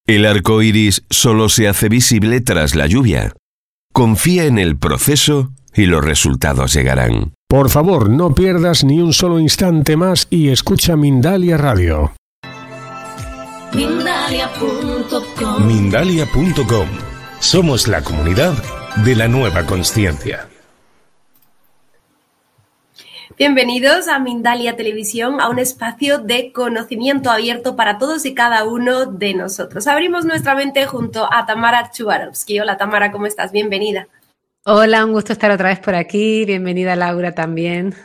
El arco iris solo se hace visible tras la lluvia. Confía en el proceso y los resultados llegarán. Por favor, no pierdas ni un solo instante más y escucha Mindalia Radio. Mindalia.com. Mindalia.com. Somos la comunidad de la nueva consciencia. Bienvenidos a Mindalia Televisión, a un espacio de conocimiento abierto para todos y cada uno de nosotros. Abrimos nuestra mente junto a Tamara Chubarovsky. Hola Tamara, ¿cómo estás? Bienvenida. Hola, un gusto estar otra vez por aquí. Bienvenida Laura también.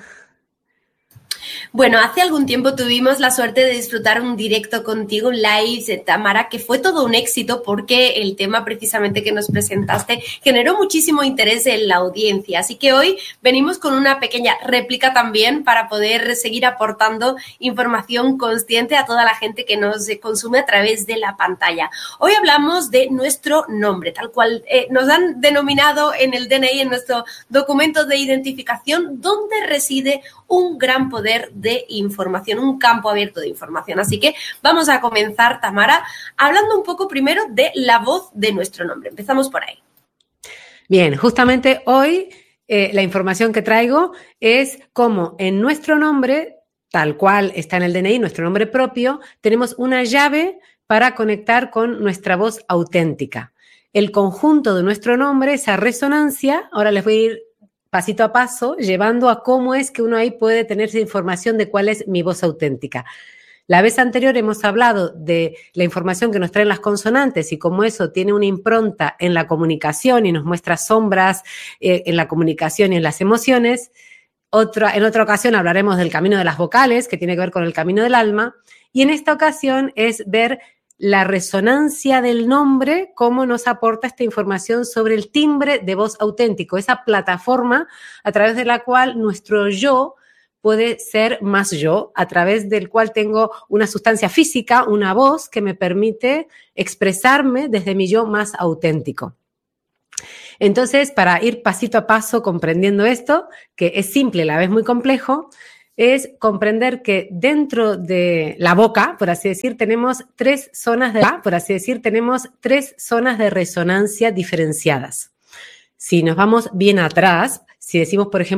Bueno, hace algún tiempo tuvimos la suerte de disfrutar un directo contigo, un live, Tamara, que fue todo un éxito porque el tema precisamente que nos presentaste generó muchísimo interés en la audiencia. Así que hoy venimos con una pequeña réplica también para poder seguir aportando información consciente a toda la gente que nos consume a través de la pantalla. Hoy hablamos de nuestro nombre, tal cual nos han denominado en el DNI, en nuestro documento de identificación, donde reside un gran poder de información, un campo abierto de información. Así que vamos a comenzar, Tamara, hablando un poco primero de la voz de nuestro nombre. Empezamos por ahí. Bien, justamente hoy la información que traigo es cómo en nuestro nombre, tal cual está en el DNI, nuestro nombre propio, tenemos una llave para conectar con nuestra voz auténtica. El conjunto de nuestro nombre, esa resonancia, ahora les voy a ir pasito a paso, llevando a cómo es que uno ahí puede tener esa información de cuál es mi voz auténtica. La vez anterior hemos hablado de la información que nos traen las consonantes y cómo eso tiene una impronta en la comunicación y nos muestra sombras en la comunicación y en las emociones. En otra ocasión hablaremos del camino de las vocales, que tiene que ver con el camino del alma. Y en esta ocasión es ver la resonancia del nombre, cómo nos aporta esta información sobre el timbre de voz auténtico, esa plataforma a través de la cual nuestro yo puede ser más yo, a través del cual tengo una sustancia física, una voz que me permite expresarme desde mi yo más auténtico. Entonces, para ir pasito a paso comprendiendo esto, que es simple y a la vez muy complejo, es comprender que dentro de la boca, por así decir, tenemos tres zonas de resonancia diferenciadas. Si nos vamos bien atrás, si decimos, por ejemplo,